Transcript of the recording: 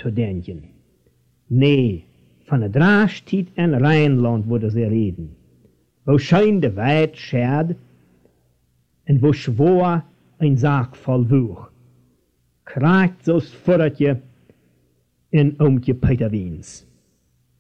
te denken. Nee, van het Draagstied en Rijnland worden ze reden. Wo schijn de wijd scherd en wo schwoor een zaak vol woeg. Kraakt zo's vordertje in oomtje Peter Wiens.